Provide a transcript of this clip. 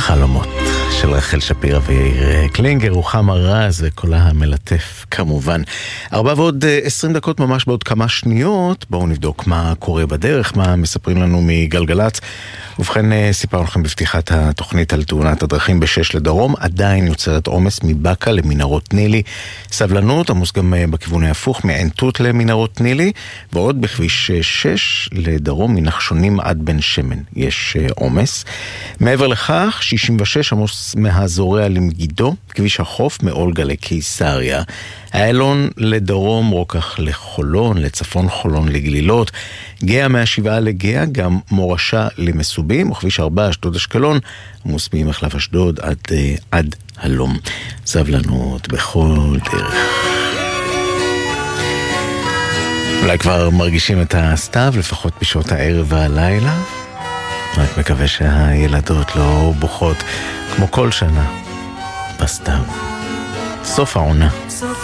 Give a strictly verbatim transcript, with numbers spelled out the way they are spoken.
חלומות של רחל שפירא ויאיר קלינגר, רוחמה רז וקולה המלטף כמובן. ארבע ועוד עשרים דקות ממש בעוד כמה שניות. בואו נבדוק מה קורה בדרך, מה מספרים לנו מגלגלץ. ובכן, סיפרנו לכם בפתיחת התוכנית על תאונת הדרכים בשש לדרום. עדיין יוצרת עומס מבקה למנהרות נילי. סבלנות, עמוס גם בכיוון ההפוך מעין תות למנהרות נילי. ועוד בכביש שש לדרום מנחשונים עד בן שמן יש עומס. מעבר לכך, שישים ושש עמוס מהזורע למגידו, כביש החוף מאולגה לקיסריה. איילון לדרום, רוקח לחולון, לצפון חולון לגלילות, גאה מהשבעה לגאה, גם מורשה למסובים, וכביש ארבע אשדוד אשקלון, עמוס ממחלף אשדוד עד, עד הלום. סבלנות בכל דרך. אולי כבר מרגישים את הסתיו, לפחות בשעות הערב והלילה. רק מקווה שהילדות לא בוכות כמו כל שנה בסתיו. סוף העונה.